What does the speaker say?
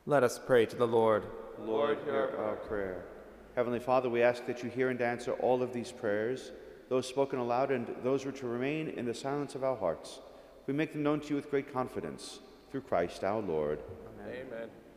Let us pray to the Lord. Lord, hear our prayer. Heavenly Father, we ask that you hear and answer all of these prayers, those spoken aloud and those which will remain in the silence of our hearts. We make them known to you with great confidence, through Christ our Lord. Amen.